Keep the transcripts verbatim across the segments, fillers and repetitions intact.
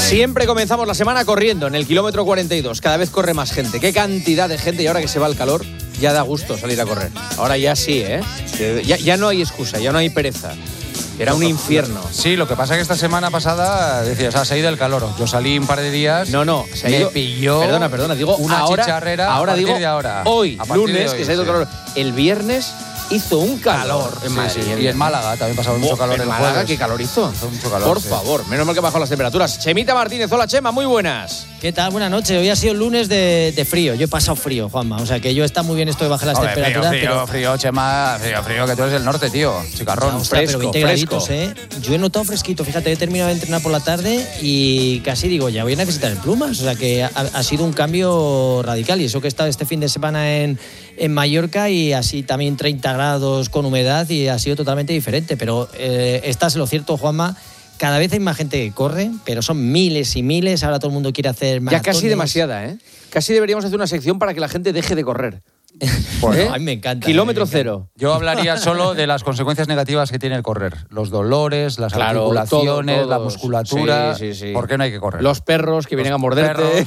Siempre comenzamos la semana corriendo en el kilómetro cuarenta y dos. Cada vez corre más gente. Qué cantidad de gente. Y ahora que se va el calor, ya da gusto salir a correr. Ahora ya sí, ¿eh? Ya, ya no hay excusa, ya no hay pereza. Era un infierno. Sí, lo que pasa es que esta semana pasada decías, ah, se ha ido el calor. Yo salí un par de días. No, no, se ha ido. Me pilló. Perdona, perdona, digo una ahora, chicharrera. Ahora a partir digo de ahora. Hoy, a lunes, de hoy, que se ha ido sí. el calor. El viernes hizo un calor, calor en sí, Madrid. sí. Y en Málaga también pasaba mucho calor en el Málaga, jueves. ¿qué calor hizo? Hizo mucho calor. Por sí. favor, menos mal que bajó las temperaturas. Chemita Martínez, hola Chema, muy buenas. ¿Qué tal? Buenas noches. Hoy ha sido lunes de, de frío. Yo he pasado frío, Juanma. O sea que yo está muy bien esto de bajar las Joder, temperaturas. frío, pero... frío, frío, Chema, frío, frío, que tú eres del norte, tío. Chicarrón. Ya, ostras, fresco, pero veinte fresco. graditos, ¿eh? Yo he notado fresquito. Fíjate, he terminado de entrenar por la tarde y casi digo, ya voy a necesitar el plumas. O sea que ha, ha sido un cambio radical. Y eso que he estado este fin de semana en, en Mallorca y así también treinta grados con humedad y ha sido totalmente diferente. Pero eh, estás en lo cierto, Juanma. Cada vez hay más gente que corre, pero son miles y miles. Ahora todo el mundo quiere hacer maratones. Ya casi demasiada, ¿eh? Casi deberíamos hacer una sección para que la gente deje de correr. Bueno, ¿Eh? a mí me encanta. Kilómetro me encanta. cero. Yo hablaría solo de las consecuencias negativas que tiene el correr. Los dolores, las Claro, articulaciones, todo, la todos. musculatura. Sí, sí, sí. ¿Por qué no hay que correr? Los perros que Los vienen a morderte.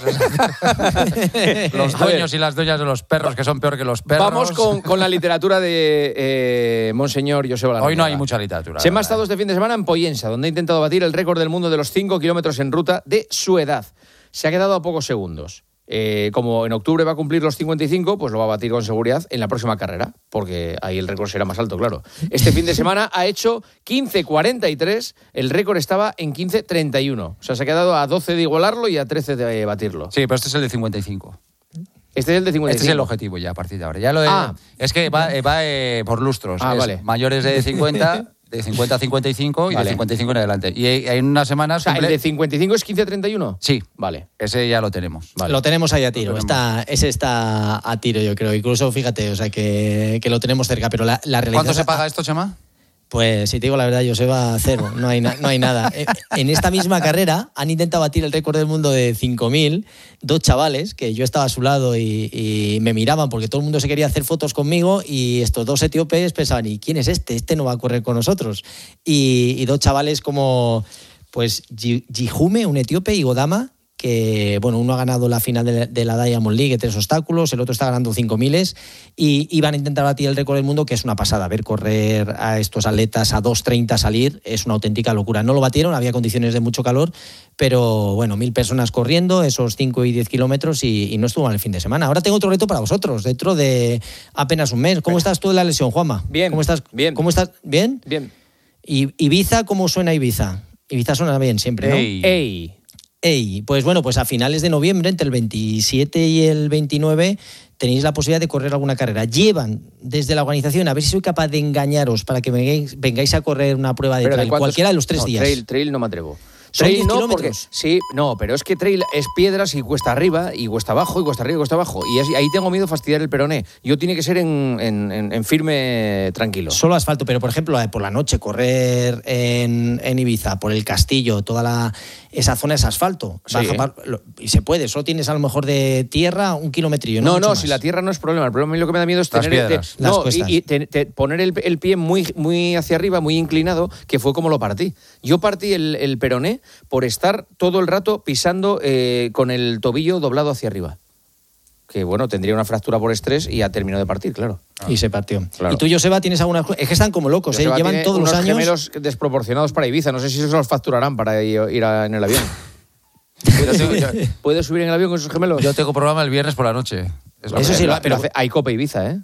perros, los dueños y las dueñas de los perros, que son peor que los perros. Vamos con, con la literatura de eh, Monseñor Joseba Larrañaga. Hoy no hay mucha literatura. Chema ha estado este fin de semana en Pollensa, donde ha intentado batir el récord del mundo de los cinco kilómetros en ruta de su edad. Se ha quedado a pocos segundos. Eh, como en octubre va a cumplir los cincuenta y cinco, pues lo va a batir con seguridad en la próxima carrera, porque ahí el récord será más alto, claro. Este fin de semana ha hecho quince cuarenta y tres, el récord estaba en quince treinta y uno. O sea, se ha quedado a doce de igualarlo y a trece de batirlo. Sí, pero este es el de cincuenta y cinco. Este es el de cincuenta y cinco. Este es el objetivo ya a partir de ahora. Ya lo de, Ah. Es que va, eh, va eh, por lustros. Ah, Es vale. Mayores de cincuenta, de cincuenta a cincuenta y cinco y Vale. de cincuenta y cinco en adelante. Y hay, hay unas semanas... O sea, cumple- ¿el de cincuenta y cinco es quince treinta y uno? Sí, Vale. ese ya lo tenemos. Vale. Lo tenemos ahí a tiro, Lo está, ese está a tiro yo creo, incluso fíjate, o sea que, que lo tenemos cerca, pero la, la realidad... ¿Cuánto se paga esto, Chema? Pues si te digo la verdad, Joseba, cero, no hay, na- no hay nada. Eh, En esta misma carrera han intentado batir el récord del mundo de cinco mil, dos chavales, que yo estaba a su lado y, y me miraban porque todo el mundo se quería hacer fotos conmigo y estos dos etíopes pensaban, ¿y quién es este? Este no va a correr con nosotros. Y, y dos chavales como pues Ji- Jihume, un etíope, y Godama, que bueno, uno ha ganado la final de, de la Diamond League, tres obstáculos, el otro está ganando cinco miles y iban a intentar batir el récord del mundo, que es una pasada. Ver correr a estos atletas a dos treinta salir es una auténtica locura. No lo batieron, había condiciones de mucho calor, pero bueno, mil personas corriendo esos cinco y diez kilómetros y, y no estuvo mal el fin de semana. Ahora tengo otro reto para vosotros, dentro de apenas un mes. ¿Cómo estás tú de la lesión, Juanma? Bien, ¿Cómo estás? bien. ¿Cómo estás? ¿Bien? Bien. ¿Y Ibiza, cómo suena Ibiza? Ibiza suena bien siempre, ¿no? Ey. Ey. Ey, pues bueno, pues a finales de noviembre, entre el veintisiete y el veintinueve, tenéis la posibilidad de correr alguna carrera. Llevan desde la organización, a ver si soy capaz de engañaros para que vengáis, vengáis a correr una prueba de Pero trail, cuántos- cualquiera de los tres no, días. Trail, trail no me atrevo. Son Trail diez no, porque kilómetros. sí, no, pero es que trail es piedras y cuesta arriba y cuesta abajo y cuesta arriba y cuesta abajo. Y así- ahí tengo miedo de fastidiar el peroné. Yo tiene que ser en, en- en- en firme tranquilo. Solo asfalto, pero por ejemplo, la de por la noche, correr en, en Ibiza, por el castillo, toda la, esa zona es asfalto. Sí, Baja ¿eh? par- lo- y se puede, solo tienes a lo mejor de tierra un kilometrillo. No, No, no, mucho si más. la tierra no es problema. El problema a mí lo que me da miedo es Las tener piedras. te- Las no, cuestas. y, y te- te- poner el, el pie muy, muy hacia arriba, muy inclinado, que fue como lo partí. Yo partí el, el peroné por estar todo el rato pisando eh, con el tobillo doblado hacia arriba. Que bueno, tendría una fractura por estrés y ha terminado de partir, claro. Y se partió. Claro. Y tú, Joseba, tienes alguna... Es que están como locos, ¿eh? Joseba Llevan tiene todos los unos años... gemelos desproporcionados para Ibiza. No sé si eso se los facturarán para ir, ir a- en el avión. ¿Puedes subir, ¿Puedes subir en el avión con esos gemelos? Yo tengo programa el viernes por la noche. Es Eso sí, lo- pero- lo hace- hay Copa Ibiza, ¿eh?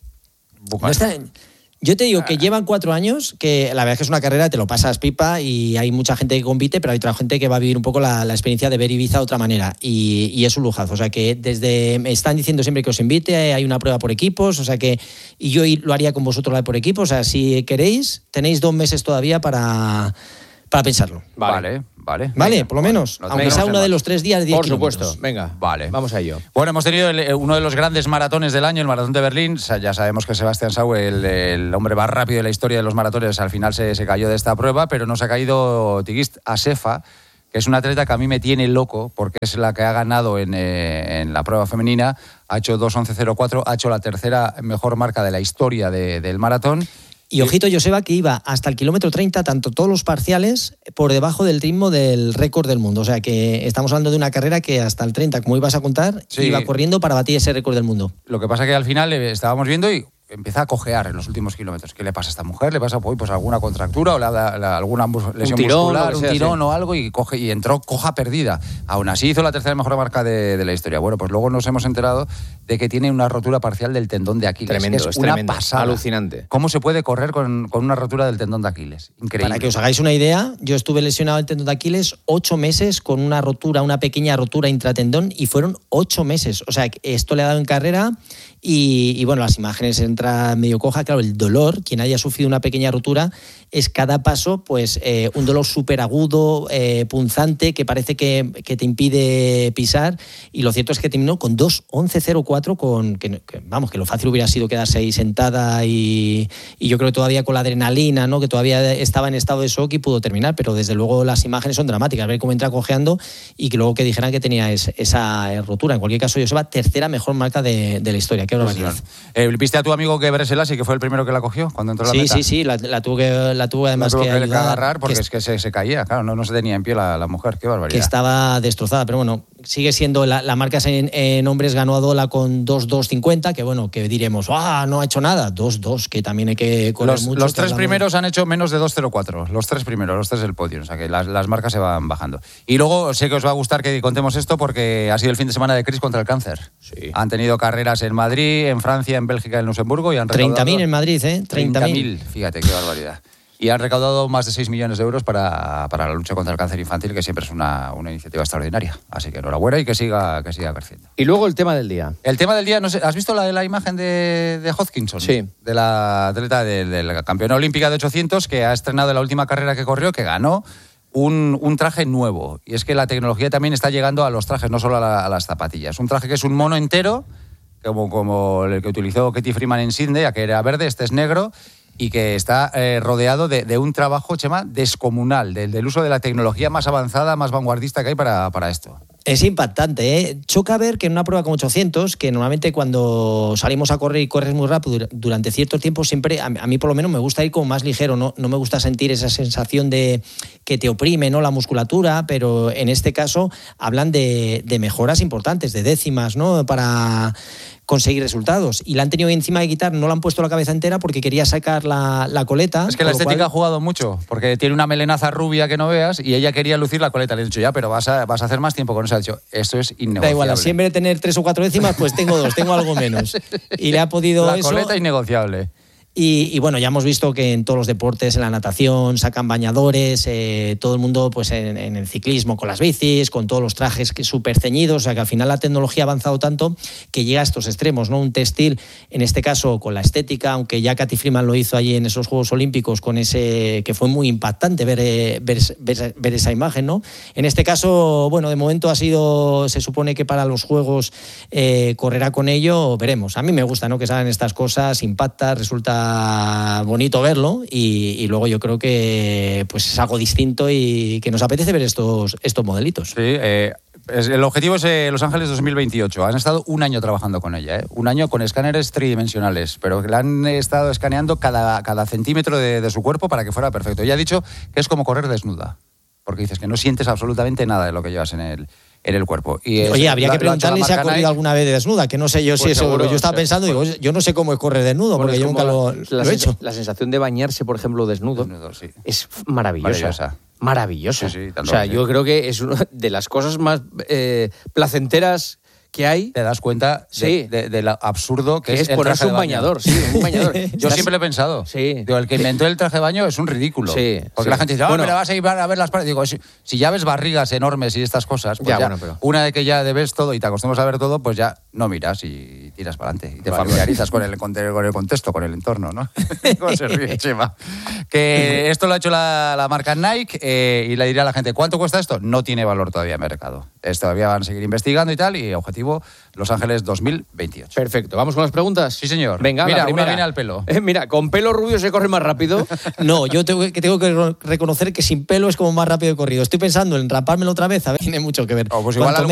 No está- Yo te digo que llevan cuatro años, que la verdad es que es una carrera, te lo pasas pipa y hay mucha gente que compite, pero hay otra gente que va a vivir un poco la, la experiencia de ver Ibiza de otra manera y, y es un lujazo. O sea que desde me están diciendo siempre que os invite, hay una prueba por equipos, o sea que y yo lo haría con vosotros la de por equipos. O sea, si queréis, tenéis dos meses todavía para, para pensarlo. Vale, vale. Vale, Venga, por lo menos, lo aunque tenemos sea en uno de mano. los tres días de diez Por kilómetros. supuesto. Venga, Vale. vamos a ello. Bueno, hemos tenido el- eh, uno de los grandes maratones del año, el Maratón de Berlín. O sea, ya sabemos que Sebastián Sau, el, el hombre más rápido de la historia de los maratones, al final se, se cayó de esta prueba, pero no se ha caído Tigist Assefa, que es una atleta que a mí me tiene loco, porque es la que ha ganado en, eh, en la prueba femenina, ha hecho dos once cero cuatro, ha hecho la tercera mejor marca de la historia de- del maratón. Y ojito, Joseba, que iba hasta el kilómetro treinta, tanto todos los parciales, por debajo del ritmo del récord del mundo. O sea que estamos hablando de una carrera que hasta el treinta, como ibas a contar, sí, iba corriendo para batir ese récord del mundo. Lo que pasa que al final eh, estábamos viendo y empieza a cojear en los últimos kilómetros. ¿Qué le pasa a esta mujer? ¿Le pasa pues alguna contractura o la, la, la, alguna lesión un tirón, muscular, un sea, tirón sí. o algo? Y, coge, y entró coja perdida. Aún así hizo la tercera mejor marca de, de la historia. Bueno, pues luego nos hemos enterado de que tiene una rotura parcial del tendón de Aquiles. Tremendo, es, es una tremendo, pasada. Alucinante. ¿Cómo se puede correr con, con una rotura del tendón de Aquiles? Increíble. Para que os hagáis una idea, yo estuve lesionado el tendón de Aquiles ocho meses con una rotura, una pequeña rotura intratendón, y fueron ocho meses. O sea, esto le ha dado en carrera. Y, y bueno, las imágenes entra medio coja. Claro, el dolor, quien haya sufrido una pequeña rotura, es cada paso pues eh, un dolor súper agudo, eh, punzante, que parece que, que te impide pisar. Y lo cierto es que terminó con dos once cero cuatro, con que, que, vamos, que lo fácil hubiera sido quedarse ahí sentada y, y yo creo que todavía con la adrenalina, ¿no? Que todavía estaba en estado de shock y pudo terminar, pero desde luego las imágenes son dramáticas, ver cómo entra cojeando y que luego que dijeran que tenía es, esa rotura. En cualquier caso, Joseba, tercera mejor marca de, de la historia. Qué barbaridad. Eh, ¿Viste a tu amigo Gebre Selassie, que fue el primero que la cogió cuando entró a la sí, meta? Sí, sí, sí, la, la tuvo que, la tuvo además la tuvo que, que ayudar, agarrar porque que es que se, se caía, claro, no, no se tenía en pie la, la mujer, qué barbaridad. Que estaba destrozada, pero bueno, sigue siendo la, la marca en, en hombres, ganó a Dola con dos dos cincuenta, que bueno, que diremos, ah, no ha hecho nada, dos dos, que también hay que correr los, mucho. Los tres primeros han hecho menos de dos cero cuatro, los tres primeros, los tres del podio, o sea que las, las marcas se van bajando. Y luego sé que os va a gustar que contemos esto porque ha sido el fin de semana de Chris contra el cáncer. Sí. Han tenido carreras en Madrid, en Francia, en Bélgica, en Luxemburgo y han recaudado treinta mil en Madrid, ¿eh? treinta mil. Fíjate qué barbaridad. Y han recaudado más de seis millones de euros para, para la lucha contra el cáncer infantil, que siempre es una, una iniciativa extraordinaria. Así que enhorabuena y que siga, que siga creciendo. Y luego el tema del día. El tema del día, no sé, ¿has visto la, la imagen de, de Hodgkinson? Sí. De la atleta de, de la campeona olímpica de ochocientos, que ha estrenado la última carrera que corrió, que ganó un, un traje nuevo. Y es que la tecnología también está llegando a los trajes, no solo a, la, a las zapatillas. Un traje que es un mono entero, como, como el que utilizó Katie Freeman en Sydney, que era verde, este es negro, y que está eh, rodeado de, de un trabajo, Chema, descomunal, del, del uso de la tecnología más avanzada, más vanguardista que hay para, para esto. Es impactante, ¿eh? Choca ver que en una prueba como ochocientos, que normalmente cuando salimos a correr y corres muy rápido durante cierto tiempo, siempre, a mí por lo menos me gusta ir como más ligero, no, no me gusta sentir esa sensación de que te oprime, ¿no?, la musculatura, pero en este caso hablan de, de mejoras importantes, de décimas, ¿no?, para conseguir resultados. Y la han tenido encima de quitar, no le han puesto la cabeza entera porque quería sacar la, la coleta. Es que la estética cual... ha jugado mucho, porque tiene una melenaza rubia que no veas y ella quería lucir la coleta. Le he dicho, ya, pero vas a, vas a hacer más tiempo con eso. Ha dicho, esto es innegociable. Da igual, si en vez de tener tres o cuatro décimas, pues tengo dos, tengo algo menos. Y le ha podido la eso... La coleta innegociable. Y, y bueno, ya hemos visto que en todos los deportes, en la natación, sacan bañadores, eh, todo el mundo pues en, en el ciclismo con las bicis, con todos los trajes súper ceñidos, o sea que al final la tecnología ha avanzado tanto que llega a estos extremos, ¿no? Un textil, en este caso con la estética, aunque ya Katy Freeman lo hizo allí en esos Juegos Olímpicos, con ese que fue muy impactante ver, eh, ver, ver, ver esa imagen, ¿no? En este caso, bueno, de momento ha sido, se supone que para los Juegos eh, correrá con ello, veremos. A mí me gusta, ¿no?, que salgan estas cosas, impacta, resulta bonito verlo y, y luego yo creo que pues es algo distinto y que nos apetece ver estos, estos modelitos. Sí, eh, es, el objetivo es eh, Los Ángeles dos mil veintiocho. Han estado un año trabajando con ella, ¿eh? Un año con escáneres tridimensionales, pero le han estado escaneando cada, cada centímetro de, de su cuerpo para que fuera perfecto. Ella ha dicho que es como correr desnuda, porque dices que no sientes absolutamente nada de lo que llevas en el en el cuerpo. Y es, Oye, habría la, que preguntarle si ha corrido Nike alguna vez desnuda, que no sé yo si pues eso. Seguro, yo estaba pensando, digo, yo no sé cómo es correr desnudo, porque yo nunca lo, la, lo he hecho. La sensación de bañarse, por ejemplo, desnudo, desnudo sí. es maravillosa. Maravillosa. Maravillosa. Sí, sí, o sea, sí. yo creo que es una de las cosas más eh, placenteras que hay. Te das cuenta sí. de, de, de lo absurdo que, que es, es ponerse un bañador, sí, un bañador. Yo siempre lo he pensado. Sí. Digo, el que inventó el traje de baño es un ridículo. Sí, porque sí. la gente dice, oh, bueno, pero vas a ir a ver las paredes. Digo, si, si ya ves barrigas enormes y estas cosas, pues ya, ya, bueno, pero... una vez que ya ves todo y te acostumbras a ver todo, pues ya no miras y tiras para adelante. Y te vale, familiarizas vale. Con, el, con el contexto, con el entorno, ¿no? ¿Cómo se ríe, Chema? Que esto lo ha hecho la, la marca Nike eh, y le diré a la gente, ¿cuánto cuesta esto? No tiene valor todavía en mercado. Es, todavía van a seguir investigando y tal, y objetivo, Los Ángeles dos mil veintiocho. Perfecto, ¿vamos con las preguntas? Sí, señor. Venga, mira, la primera. Una viene al pelo. Eh, mira, ¿con pelo rubio se corre más rápido? No, yo tengo que, tengo que reconocer que sin pelo es como más rápido he corrido. Estoy pensando en rapármelo otra vez, a ver, tiene mucho que ver. Oh, pues igual Cuanto